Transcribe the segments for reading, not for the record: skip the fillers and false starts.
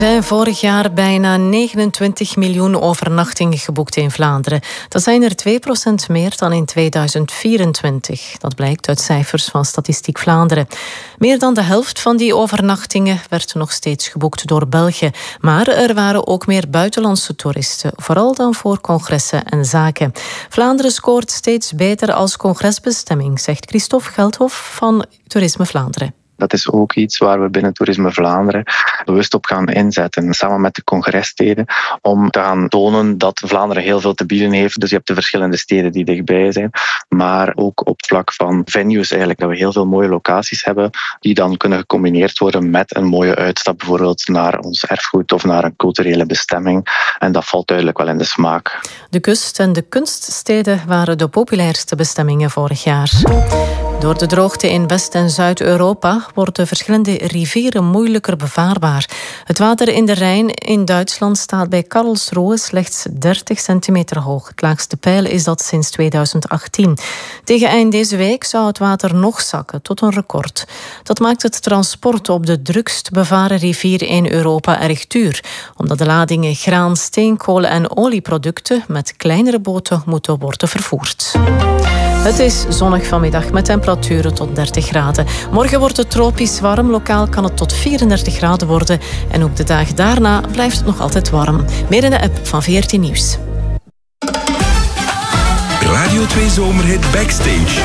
Er zijn vorig jaar bijna 29 miljoen overnachtingen geboekt in Vlaanderen. Dat zijn er 2% meer dan in 2024. Dat blijkt uit cijfers van Statistiek Vlaanderen. Meer dan de helft van die overnachtingen werd nog steeds geboekt door België. Maar er waren ook meer buitenlandse toeristen, vooral dan voor congressen en zaken. Vlaanderen scoort steeds beter als congresbestemming, zegt Christophe Geldhof van Toerisme Vlaanderen. Dat is ook iets waar we binnen Toerisme Vlaanderen bewust op gaan inzetten, samen met de congressteden, om te gaan tonen dat Vlaanderen heel veel te bieden heeft. Dus je hebt de verschillende steden die dichtbij zijn, maar ook op vlak van venues eigenlijk, dat we heel veel mooie locaties hebben die dan kunnen gecombineerd worden met een mooie uitstap, bijvoorbeeld naar ons erfgoed of naar een culturele bestemming. En dat valt duidelijk wel in de smaak. De kust en de kunststeden waren de populairste bestemmingen vorig jaar. Door de droogte in West- en Zuid-Europa worden verschillende rivieren moeilijker bevaarbaar. Het water in de Rijn in Duitsland staat bij Karlsruhe slechts 30 centimeter hoog. Het laagste peil is dat sinds 2018. Tegen eind deze week zou het water nog zakken tot een record. Dat maakt het transport op de drukst bevaren rivier in Europa erg duur, omdat de ladingen graan, steenkool en olieproducten met kleinere boten moeten worden vervoerd. Het is zonnig vanmiddag met temperaturen tot 30 graden. Morgen wordt het tropisch warm. Lokaal kan het tot 34 graden worden. En ook de dagen daarna blijft het nog altijd warm. Meer in de app van VRT Nieuws. Radio 2 Zomerhit Backstage.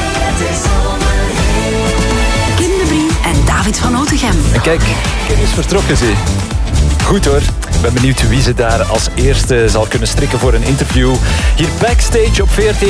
Kim de Brie en David van Otegem. En kijk, Kim is vertrokken, zie. Goed hoor. Ik ben benieuwd wie ze daar als eerste zal kunnen strikken voor een interview. Hier backstage op VRT